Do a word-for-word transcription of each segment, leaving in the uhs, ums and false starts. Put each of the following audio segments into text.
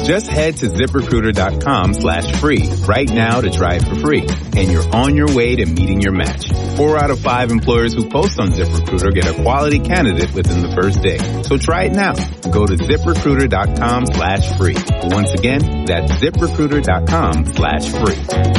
Just head to ZipRecruiter.com slash free right now to try it for free. And you're on your way to meeting your match. Four out of five employers who post on ZipRecruiter get a quality candidate within the first day. So try it now. Go to ZipRecruiter.com slash free. Once again, that's ZipRecruiter.com slash free.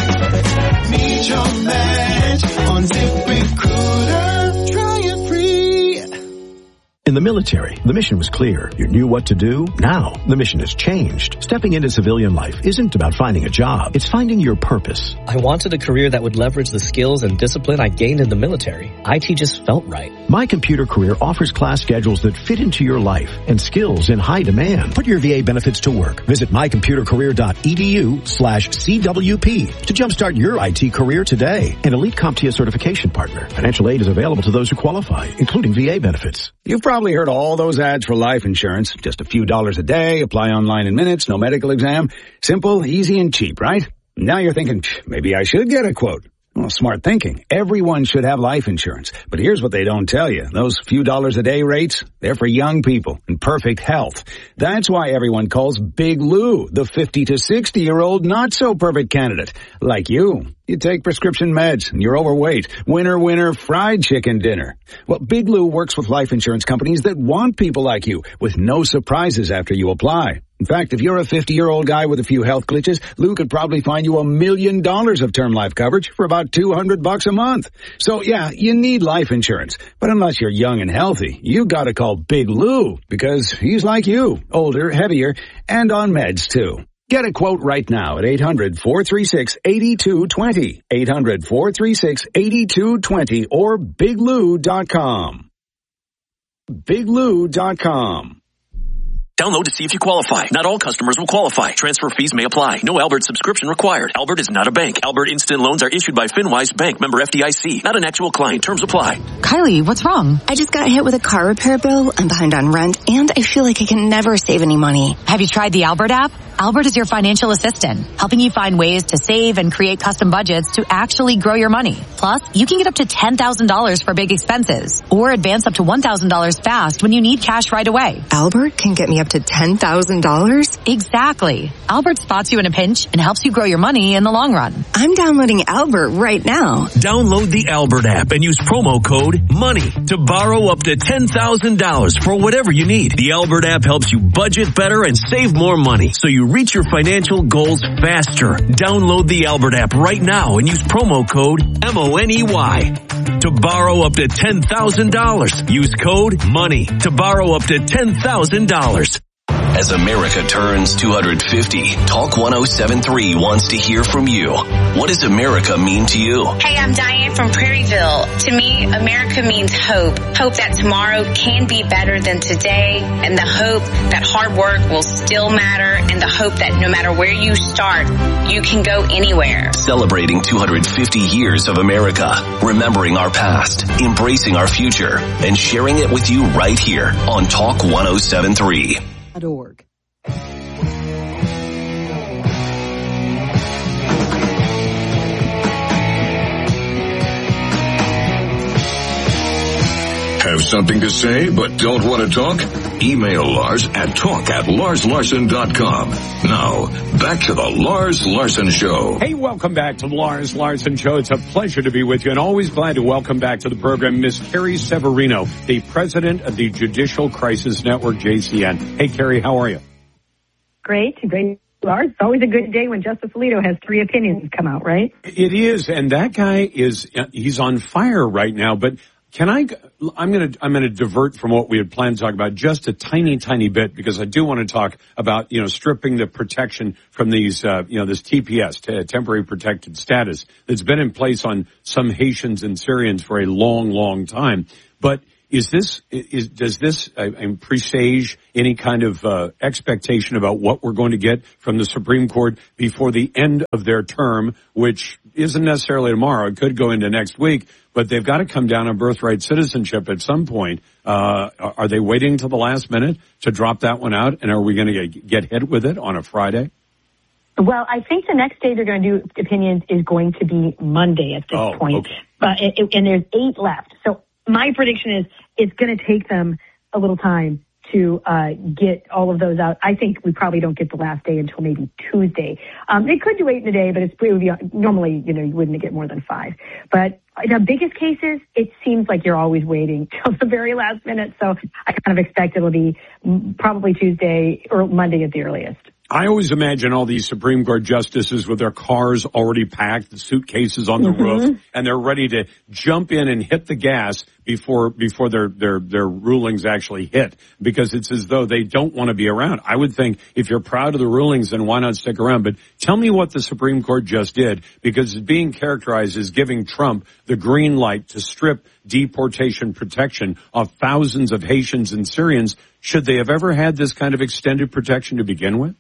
Meet your match on ZipRecruiter. Try it free. In the military, the mission was clear. You knew what to do. Now, the mission has changed. Stepping into civilian life isn't about finding a job. It's finding your purpose. I wanted a career that would leverage the skills and discipline I gained in the military. I T just felt right. My Computer Career offers class schedules that fit into your life and skills in high demand. Put your V A benefits to work. Visit mycomputercareer.edu slash CWP to jumpstart your I T career today. An elite CompTIA certification partner. Financial aid is available to those who qualify, including V A benefits. You've probably heard all those ads for life insurance. Just a few dollars a day, apply online in minutes, no medical exam. Simple, easy, and cheap, right? Now you're thinking, maybe I should get a quote. Well, smart thinking. Everyone should have life insurance. But here's what they don't tell you. Those few dollars a day rates, they're for young people in perfect health. That's why everyone calls Big Lou the fifty to sixty year old not so perfect candidate. Like you. You take prescription meds and you're overweight. Winner, winner, fried chicken dinner. Well, Big Lou works with life insurance companies that want people like you with no surprises after you apply. In fact, if you're a fifty-year-old guy with a few health glitches, Lou could probably find you a million dollars of term life coverage for about two hundred bucks a month. So yeah, you need life insurance. But unless you're young and healthy, you gotta call Big Lou because he's like you, older, heavier, and on meds too. Get a quote right now at eight hundred, four three six, eight two two zero, eight hundred, four three six, eight two two zero, or big lou dot com. big lou dot com. Download to see if you qualify. Not all customers will qualify. Transfer fees may apply. No Albert subscription required. Albert is not a bank. Albert Instant Loans are issued by FinWise Bank, member F D I C. Not an actual client. Terms apply. Kylie, what's wrong? I just got hit with a car repair bill. I'm behind on rent, and I feel like I can never save any money. Have you tried the Albert app? Albert is your financial assistant, helping you find ways to save and create custom budgets to actually grow your money. Plus, you can get up to ten thousand dollars for big expenses, or advance up to one thousand dollars fast when you need cash right away. Albert can get me up to ten thousand dollars? Exactly. Albert spots you in a pinch and helps you grow your money in the long run. I'm downloading Albert right now. Download the Albert app and use promo code MONEY to borrow up to ten thousand dollars for whatever you need. The Albert app helps you budget better and save more money so you reach your financial goals faster. Download the Albert app right now and use promo code M O N E Y to borrow up to ten thousand dollars. Use code MONEY to borrow up to ten thousand dollars. As America turns two hundred fifty, Talk one oh seven point three wants to hear from you. What does America mean to you? Hey, I'm Diane from Prairieville. To me, America means hope. Hope that tomorrow can be better than today, and the hope that hard work will still matter, and the hope that no matter where you start, you can go anywhere. Celebrating two hundred fifty years of America, remembering our past, embracing our future, and sharing it with you right here on Talk one oh seven point three. Org. Have something to say but don't want to talk? Email Lars at talk at lars larson dot com. Now, back to the Lars Larson Show. Hey, welcome back to the Lars Larson Show. It's a pleasure to be with you, and always glad to welcome back to the program Miss Carrie Severino, the president of the Judicial Crisis Network, J C N. Hey, Carrie, how are you? Great, great. Lars, it's always a good day when Justice Alito has three opinions come out, right? It is, and that guy is, he's on fire right now, but can I, I'm going to, I'm going to divert from what we had planned to talk about just a tiny, tiny bit, because I do want to talk about, you know, stripping the protection from these, uh, you know, this T P S, temporary protected status, that's been in place on some Haitians and Syrians for a long, long time. But Is this, is, does this uh, presage any kind of uh, expectation about what we're going to get from the Supreme Court before the end of their term, which isn't necessarily tomorrow? It could go into next week, but they've got to come down on birthright citizenship at some point. Uh, are they waiting till the last minute to drop that one out? And are we going to get, get hit with it on a Friday? Well, I think the next day they're going to do opinions is going to be Monday at this oh, point. Okay. Uh, it, and there's eight left. So my prediction is it's going to take them a little time to uh, get all of those out. I think we probably don't get the last day until maybe Tuesday. Um, they could do eight in a day, but it's, it would be, normally, you know, you wouldn't get more than five. But the biggest cases, it seems like you're always waiting till the very last minute. So I kind of expect it'll be probably Tuesday or Monday at the earliest. I always imagine all these Supreme Court justices with their cars already packed, the suitcases on the mm-hmm. roof, and they're ready to jump in and hit the gas before before their their their rulings actually hit, because it's as though they don't want to be around. I would think if you're proud of the rulings, then why not stick around? But tell me what the Supreme Court just did, because it's being characterized as giving Trump the green light to strip deportation protection of thousands of Haitians and Syrians. Should they have ever had this kind of extended protection to begin with?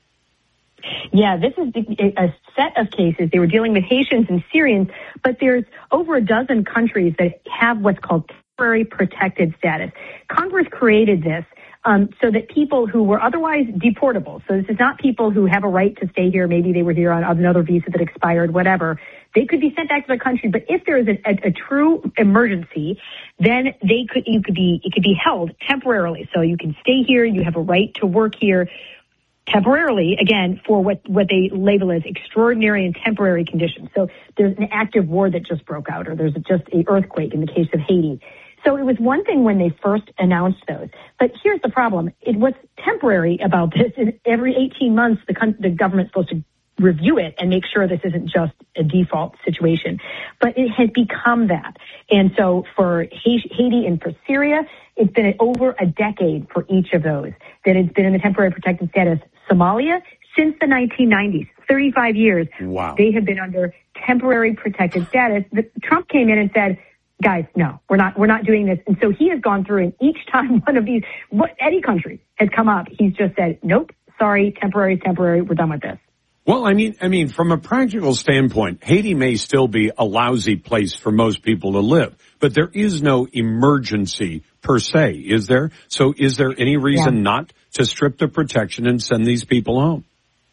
Yeah, this is a set of cases. They were dealing with Haitians and Syrians, but there's over a dozen countries that have what's called temporary protected status. Congress created this um, so that people who were otherwise deportable, so this is not people who have a right to stay here, maybe they were here on another visa that expired, whatever, they could be sent back to their country. But if there is a, a, a true emergency, then they could, you could be, it could be held temporarily. So you can stay here, you have a right to work here, temporarily, again, for what, what they label as extraordinary and temporary conditions. So there's an active war that just broke out, or there's just an earthquake in the case of Haiti. So it was one thing when they first announced those. But here's the problem. It, what's temporary about this is every eighteen months, the, the government's supposed to review it and make sure this isn't just a default situation. But it has become that. And so for Haiti and for Syria, it's been over a decade for each of those that it's been in the temporary protected status. Somalia, since the nineteen nineties, thirty-five years, wow. They have been under temporary protected status. The, Trump came in and said, guys, no, we're not, we're not doing this. And so he has gone through, and each time one of these, what, any country has come up, he's just said, nope, sorry, temporary is temporary, we're done with this. Well, I mean, I mean, from a practical standpoint, Haiti may still be a lousy place for most people to live, but there is no emergency per se, is there? So is there any reason yeah. not to strip the protection and send these people home?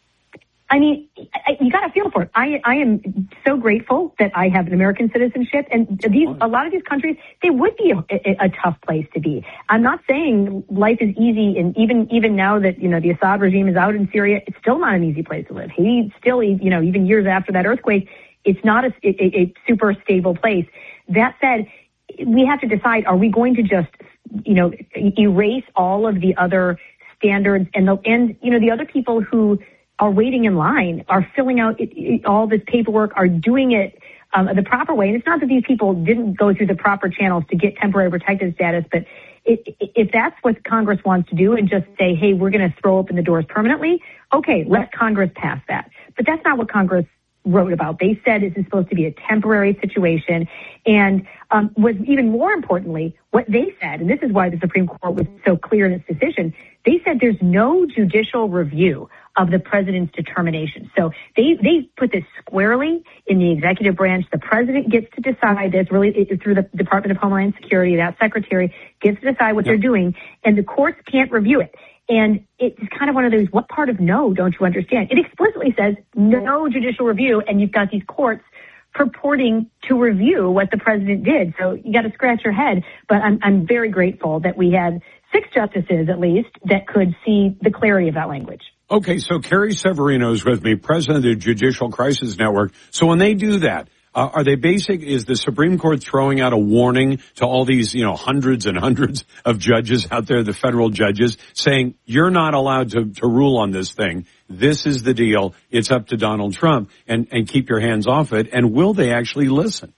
I mean, I, you got to feel for it. I, I am so grateful that I have an American citizenship, and these, a lot of these countries, they would be a, a, a tough place to be. I'm not saying life is easy, and even, even now that, you know, the Assad regime is out in Syria, it's still not an easy place to live. Haiti still, you know, even years after that earthquake, it's not a, a, a super stable place. That said, we have to decide, are we going to just, you know, erase all of the other standards and the, and, you know, the other people who are waiting in line, are filling out it, it, all this paperwork, are doing it um, the proper way. And it's not that these people didn't go through the proper channels to get temporary protected status, but it, it, if that's what Congress wants to do and just say, hey, we're going to throw open the doors permanently, okay, let Congress pass that. But that's not what Congress wrote about. They said this is supposed to be a temporary situation. And um, was even more importantly, what they said, and this is why the Supreme Court was so clear in its decision, they said there's no judicial review of the president's determination. So they, they put this squarely in the executive branch. The president gets to decide this really through the Department of Homeland Security. That secretary gets to decide what yep. they're doing, and the courts can't review it. And it's kind of one of those, what part of no don't you understand? It explicitly says no judicial review, and you've got these courts purporting to review what the president did. So you got to scratch your head. But I'm, I'm very grateful that we had six justices, at least, that could see the clarity of that language. Okay, so Carrie Severino is with me, president of the Judicial Crisis Network. So when they do that, uh, are they basic, is the Supreme Court throwing out a warning to all these, you know, hundreds and hundreds of judges out there, the federal judges, saying you're not allowed to, to rule on this thing. This is the deal. It's up to Donald Trump, and, and keep your hands off it. And will they actually listen?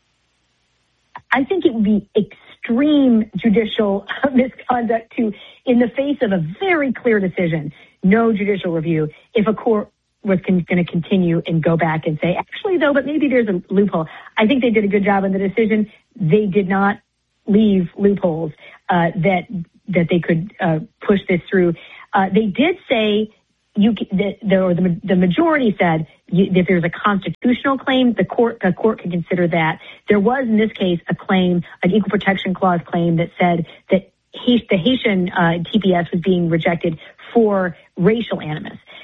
I think it would be extreme judicial misconduct to, in the face of a very clear decision, no judicial review, if a court was con- going to continue and go back and say, actually, though, but maybe there's a loophole. I think they did a good job in the decision. They did not leave loopholes uh, that that they could uh, push this through. Uh, they did say, you that the, or the, the majority said you, if there's a constitutional claim, the court the court can consider that. There was, in this case, a claim, an equal protection clause claim that said that the Haitian uh, T P S was being rejected for racial animus.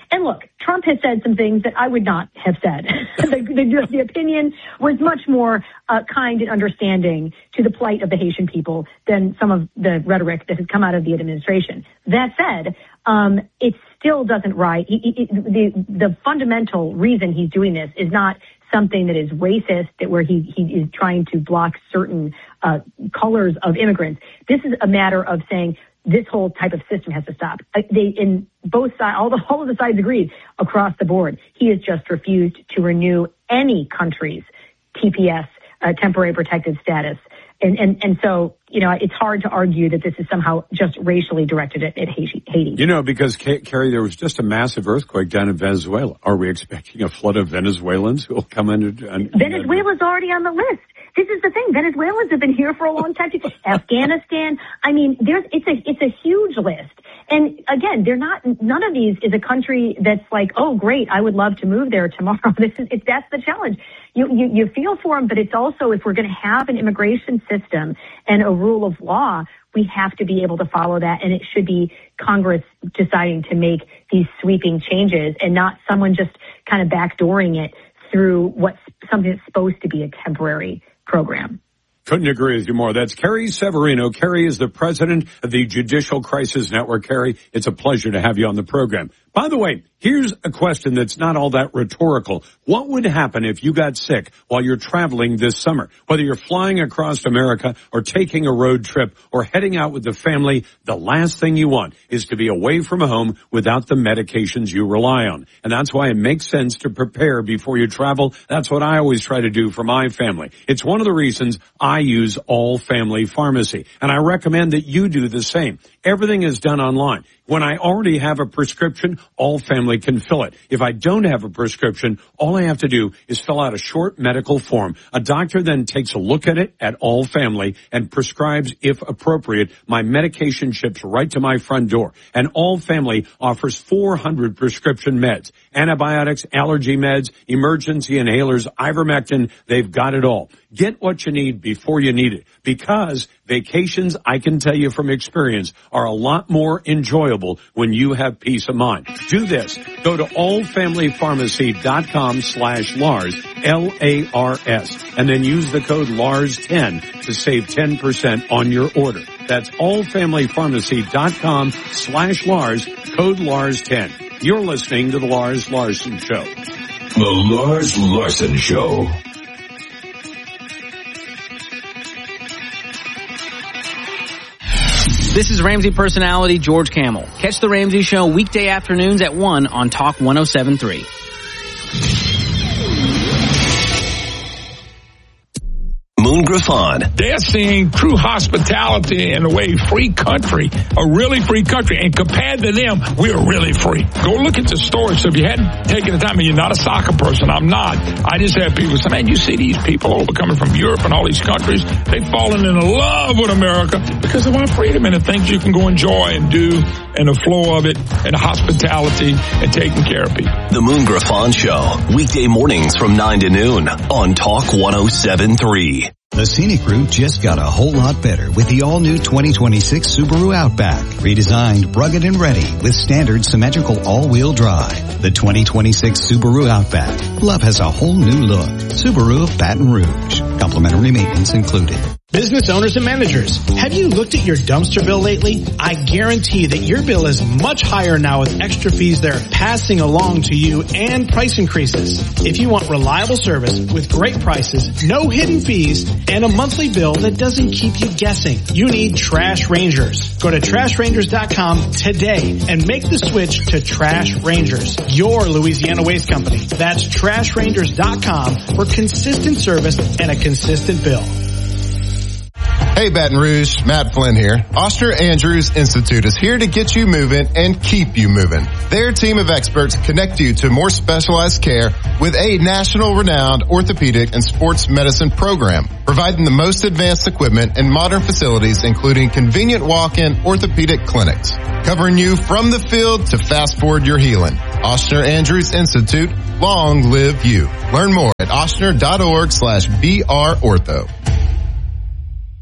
And look, Trump has said some things that I would not have said. the, the, the opinion was much more uh, kind and understanding to the plight of the Haitian people than some of the rhetoric that has come out of the administration. That said, um, it still doesn't rise. The, the fundamental reason he's doing this is not something that is racist, that where he, he is trying to block certain uh, colors of immigrants. This is a matter of saying this whole type of system has to stop. Uh, they, in both sides, all the all of the sides agreed across the board. He has just refused to renew any country's T P S, uh, temporary protected status. And, and, and so, you know, it's hard to argue that this is somehow just racially directed at, at Haiti. You know, because, Carrie, there was just a massive earthquake down in Venezuela. Are we expecting a flood of Venezuelans who will come under? And, Venezuela's already on the list. This is the thing. Venezuelans have been here for a long time. Afghanistan. I mean, there's, it's a, it's a huge list. And again, they're not, none of these is a country that's like, oh, great, I would love to move there tomorrow. This is, it's, that's the challenge. You, you, you feel for them, but it's also, if we're going to have an immigration system and a rule of law, we have to be able to follow that. And it should be Congress deciding to make these sweeping changes and not someone just kind of backdooring it through what's something that's supposed to be a temporary program. Couldn't agree with you more. That's Carrie Severino. Carrie is the president of the Judicial Crisis Network. Carrie, it's a pleasure to have you on the program. By the way, here's a question that's not all that rhetorical. What would happen if you got sick while you're traveling this summer? Whether you're flying across America or taking a road trip or heading out with the family, the last thing you want is to be away from home without the medications you rely on. And that's why it makes sense to prepare before you travel. That's what I always try to do for my family. It's one of the reasons I use All Family Pharmacy. And I recommend that you do the same. Everything is done online. When I already have a prescription, All Family can fill it. If I don't have a prescription, all I have to do is fill out a short medical form. A doctor then takes a look at it at All Family and prescribes, if appropriate, my medication ships right to my front door. And All Family offers four hundred prescription meds, antibiotics, allergy meds, emergency inhalers, ivermectin. They've got it all. Get what you need before you need it, because vacations, I can tell you from experience, are a lot more enjoyable when you have peace of mind. Do this. Go to allfamilypharmacy.com slash Lars, L A R S, and then use the code Lars ten to save ten percent on your order. That's allfamilypharmacy.com slash Lars, code Lars ten. You're listening to The Lars Larson Show. The Lars Larson Show. This is Ramsey personality George Camel. Catch The Ramsey Show weekday afternoons at one on Talk one oh seven point three. Moon Griffon. They're seeing true hospitality in a way free country, a really free country. And compared to them, we're really free. Go look at the stores. So if you hadn't taken the time, and you're not a soccer person, I'm not. I just have people say, man, you see these people over coming from Europe and all these countries. They've fallen in love with America because they want freedom and the things you can go enjoy and do and the flow of it and hospitality and taking care of people. The Moon Griffon Show, weekday mornings from nine to noon on Talk one oh seven point three. The scenic route just got a whole lot better with the all-new twenty twenty-six Subaru Outback. Redesigned, rugged, and ready with standard symmetrical all-wheel drive. The twenty twenty-six Subaru Outback. Love has a whole new look. Subaru of Baton Rouge. Complimentary maintenance included. Business owners and managers, have you looked at your dumpster bill lately? I guarantee that your bill is much higher now with extra fees they're passing along to you and price increases. If you want reliable service with great prices, no hidden fees, and a monthly bill that doesn't keep you guessing, you need Trash Rangers. Go to trash rangers dot com today and make the switch to Trash Rangers, your Louisiana waste company. That's trash rangers dot com for consistent service and a consistent bill. Hey Baton Rouge, Matt Flynn here. Oster Andrews Institute is here to get you moving and keep you moving. Their team of experts connect you to more specialized care with a national renowned orthopedic and sports medicine program, providing the most advanced equipment and modern facilities, including convenient walk-in orthopedic clinics, covering you from the field to fast forward your healing. Oster Andrews Institute, long live you. Learn more at ostner dot org slash B R ortho.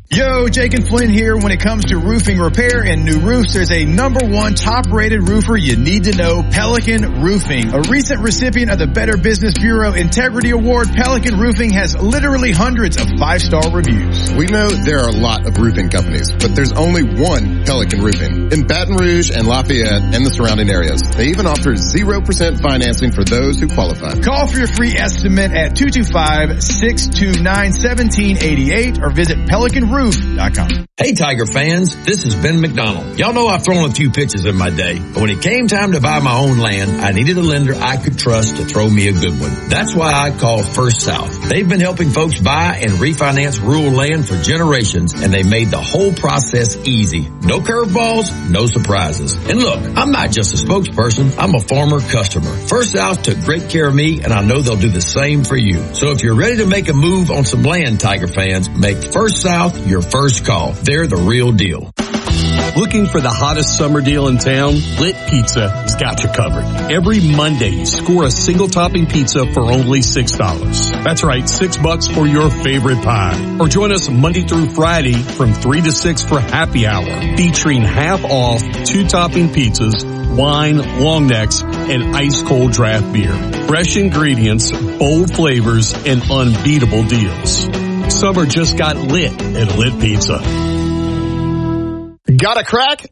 Yo, Jake and Flynn here. When it comes to roofing repair and new roofs, there's a number one top-rated roofer you need to know, Pelican Roofing. A recent recipient of the Better Business Bureau Integrity Award, Pelican Roofing has literally hundreds of five-star reviews. We know there are a lot of roofing companies, but there's only one Pelican Roofing in Baton Rouge and Lafayette and the surrounding areas. They even offer zero percent financing for those who qualify. Call for your free estimate at two two five, six two nine, one seven eight eight or visit Pelican Roof dot com. Hey Tiger fans, this is Ben McDonald. Y'all know I've thrown a few pitches in my day, but when it came time to buy my own land, I needed a lender I could trust to throw me a good one. That's why I called First South. They've been helping folks buy and refinance rural land for generations, and they made the whole process easy. No curveballs, no surprises. And look, I'm not just a spokesperson, I'm a former customer. First South took great care of me, and I know they'll do the same for you. So if you're ready to make a move on some land, Tiger fans, make First South your first call. They're the real deal. Looking for the hottest summer deal in town? Lit Pizza has got you covered. Every Monday, score a single topping pizza for only six dollars. That's right, six bucks for your favorite pie. Or join us Monday through Friday from three to six for happy hour, featuring half off two topping pizzas, wine, long necks, and ice cold draft beer. Fresh ingredients, bold flavors, and unbeatable deals. Summer just got lit at Lit Pizza. Got a crack?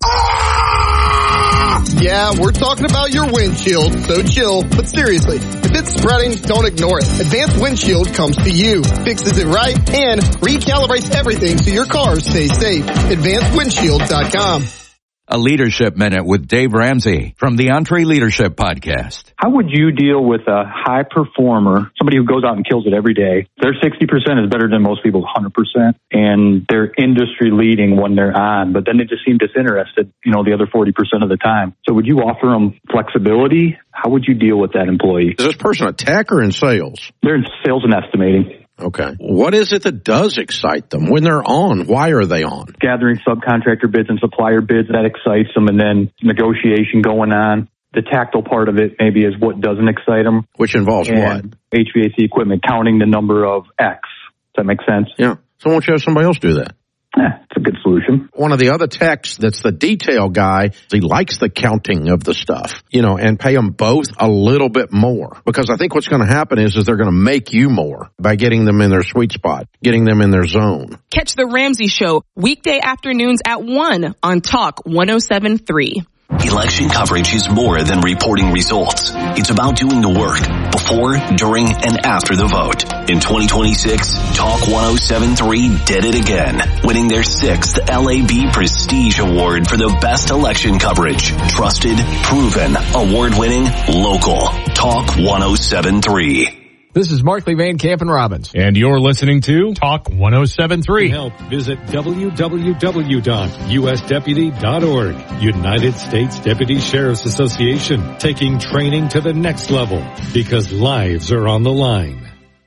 Ah! Yeah, we're talking about your windshield, so chill. But seriously, if it's spreading, don't ignore it. Advanced Windshield comes to you, fixes it right, and recalibrates everything so your car stays safe. advanced windshield dot com. A Leadership Minute with Dave Ramsey from the Entree Leadership Podcast. How would you deal with a high performer, somebody who goes out and kills it every day? Their sixty percent is better than most people's one hundred percent, and they're industry leading when they're on, but then they just seem disinterested, you know, the other forty percent of the time. So would you offer them flexibility? How would you deal with that employee? Is this person a tech or in sales? They're in sales and estimating. Okay. What is it that does excite them? When they're on, why are they on? Gathering subcontractor bids and supplier bids, that excites them, and then negotiation going on. The tactile part of it maybe is what doesn't excite them. Which involves and what? H V A C equipment, counting the number of X. Does that make sense? Yeah. So why don't you have somebody else do that? Yeah, it's a good solution. One of the other techs that's the detail guy, he likes the counting of the stuff, you know, and pay them both a little bit more. Because I think what's going to happen is, is they're going to make you more by getting them in their sweet spot, getting them in their zone. Catch The Ramsey Show weekday afternoons at one on Talk one oh seven point three. Election coverage is more than reporting results. It's about doing the work before, during, and after the vote. In twenty twenty-six, Talk one oh seven point three did it again, winning their sixth L A B Prestige Award for the best election coverage. Trusted, proven, award-winning, local. Talk one oh seven point three. This is Markley, Van Camp, and Robbins. And you're listening to Talk one oh seven point three. To help, visit w w w dot u s deputy dot org. United States Deputy Sheriff's Association, taking training to the next level because lives are on the line.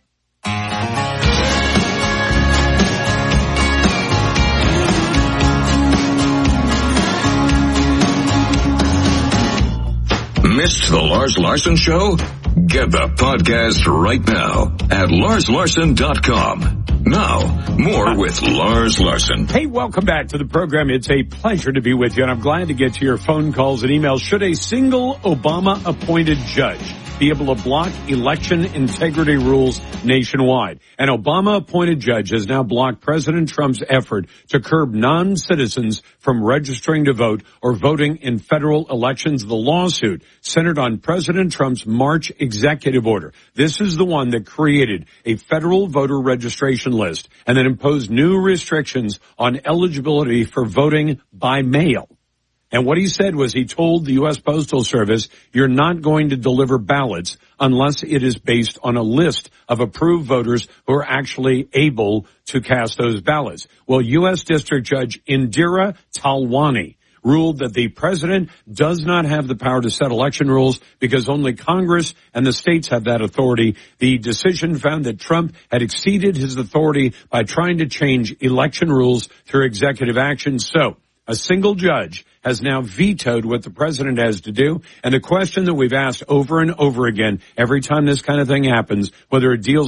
Missed the Lars Larson Show? Get the podcast right now at lars larson dot com. Now, more with Lars Larson. Hey, welcome back to the program. It's a pleasure to be with you, and I'm glad to get to your phone calls and emails. Should a single Obama-appointed judge be able to block election integrity rules nationwide? An Obama-appointed judge has now blocked President Trump's effort to curb non-citizens from registering to vote or voting in federal elections. The lawsuit centered on President Trump's March executive order. This is the one that created a federal voter registration list and then imposed new restrictions on eligibility for voting by mail. And what he said was he told the U S Postal Service, you're not going to deliver ballots unless it is based on a list of approved voters who are actually able to cast those ballots. Well, U S District Judge Indira Talwani ruled that the president does not have the power to set election rules because only Congress and the states have that authority. The decision found that Trump had exceeded his authority by trying to change election rules through executive action. So a single judge has now vetoed what the president has to do. And the question that we've asked over and over again, every time this kind of thing happens, whether it deals